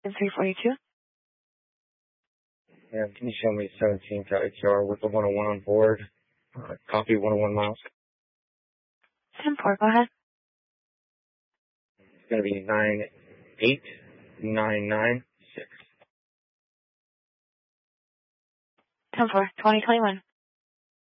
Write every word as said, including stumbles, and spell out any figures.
In three forty-two. Yeah, can you show me seventeen to I T R with the one oh one on board? Uh, copy one oh one miles. ten four, go ahead. It's going to be nine eight nine nine six. ten four, twenty twenty-one.